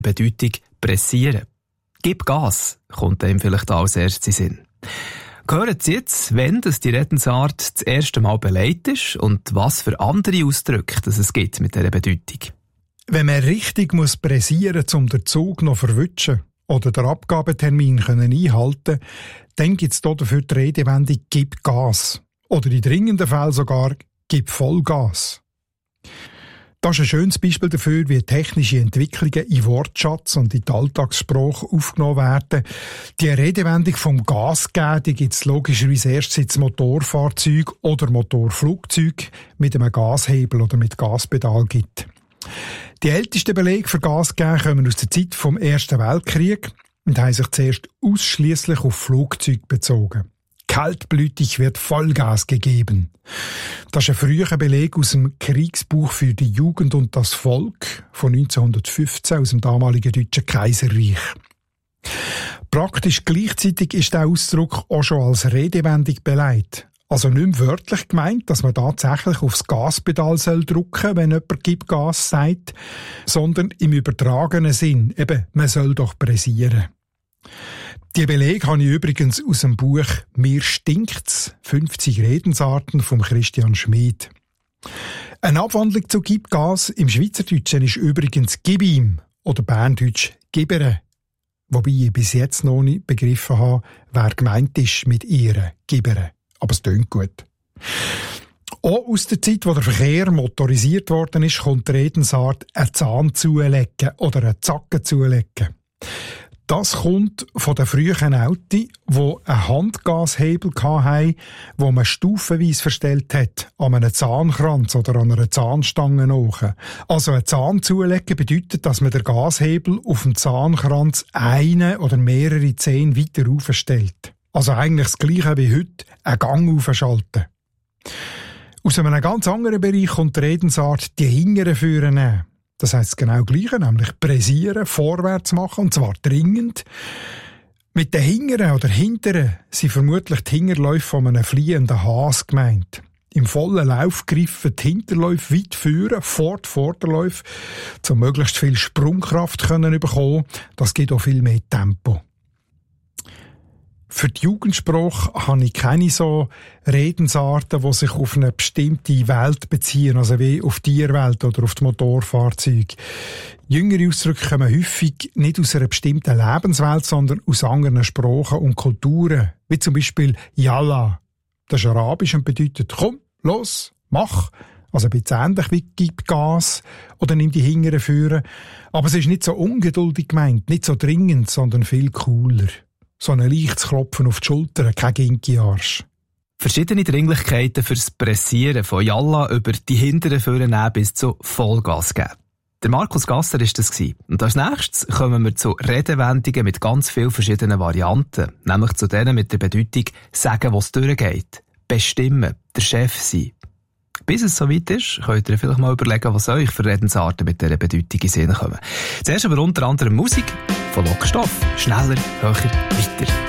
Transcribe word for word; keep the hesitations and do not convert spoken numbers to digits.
Bedeutung pressieren. Gib Gas, kommt einem vielleicht da als erstes in den Sinn. Hören Sie jetzt, wenn das die Redensart das erste Mal beleidigt ist und was für andere Ausdrücke dass es gibt mit dieser Bedeutung. Wenn man richtig muss pressieren muss, um den Zug noch zu verwutschen oder den Abgabetermin können einhalten, dann gibt es dafür die Redewendung «Gib Gas» oder in dringenden Fällen sogar «Gib Vollgas». Das ist ein schönes Beispiel dafür, wie technische Entwicklungen in Wortschatz und in die Alltagssprache aufgenommen werden. Die Redewendung vom Gas geben, die gibt es logischerweise erst seit es Motorfahrzeug oder Motorflugzeug mit einem Gashebel oder mit Gaspedal gibt. Die ältesten Belege für Gas geben kommen aus der Zeit vom Ersten Weltkrieg und haben sich zuerst ausschliesslich auf Flugzeuge bezogen. Kaltblütig wird Vollgas gegeben. Das ist ein früher Beleg aus dem Kriegsbuch für die Jugend und das Volk von neunzehnhundertfünfzehn aus dem damaligen Deutschen Kaiserreich. Praktisch gleichzeitig ist der Ausdruck auch schon als Redewendung beleidigt. Also nicht mehr wörtlich gemeint, dass man tatsächlich aufs Gaspedal soll drücken, wenn jemand «Gib Gas» sagt, sondern im übertragenen Sinn, eben, man soll doch pressieren. Die Belege habe ich übrigens aus dem Buch «Mir stinkt's» fünfzig Redensarten von Christian Schmid. Eine Abwandlung zu «Gib Gas» im Schweizerdeutschen ist übrigens «Gib ihm» oder Berndeutsch «Gibere». Wobei ich bis jetzt noch nicht begriffen habe, wer gemeint ist mit «ihre» «Gibere». Aber es tönt gut. Auch aus der Zeit, wo der Verkehr motorisiert worden ist, kommt die Redensart «einen Zahn zulegen» oder «einen Zacken zulegen». Das kommt von den frühen Autos, die einen Handgashebel hatten, den man stufenweise verstellt hat, an einem Zahnkranz oder an einer Zahnstange nach. Also ein Zahn zulegen bedeutet, dass man den Gashebel auf dem Zahnkranz eine oder mehrere Zähne weiter aufstellt. Also eigentlich das Gleiche wie heute, einen Gang aufschalten. Aus einem ganz anderen Bereich kommt die Redensart «die Hingere führen» nehmen. Das heisst genau das Gleiche, nämlich pressieren, vorwärts machen, und zwar dringend. Mit den Hingeren oder Hinteren sind vermutlich die Hinterläufe von einem fliehenden Hase gemeint. Im vollen Lauf greifen die Hinterläufe weit führen, vor die Vorderläufe, um möglichst viel Sprungkraft zu bekommen. Das gibt auch viel mehr Tempo. Für die Jugendsprache habe ich keine so Redensarten, die sich auf eine bestimmte Welt beziehen, also wie auf die Tierwelt oder auf die Motorfahrzeuge. Jüngere Ausdrücke kommen häufig nicht aus einer bestimmten Lebenswelt, sondern aus anderen Sprachen und Kulturen, wie zum Beispiel Yalla. Das ist arabisch und bedeutet «Komm, los, mach». Also ein bisschen ähnlich wie «Gib Gas» oder «Nimm die Hingere führen». Aber es ist nicht so ungeduldig gemeint, nicht so dringend, sondern viel cooler. So ein leichtes Klopfen auf die Schulter, kein Ginki-Arsch. Verschiedene Dringlichkeiten fürs Pressieren von Yalla über die hinteren Führer nehmen bis zu Vollgas geben. Der Markus Gasser war das. Und als nächstes kommen wir zu Redewendungen mit ganz vielen verschiedenen Varianten. Nämlich zu denen mit der Bedeutung «sagen, was durchgeht», «bestimmen», «der Chef sein». Bis es soweit ist, könnt ihr vielleicht mal überlegen, was euch für Redensarten mit dieser Bedeutung in Sinn kommen. Zuerst aber unter anderem Musik von Lockstoff. Schneller, höher, weiter.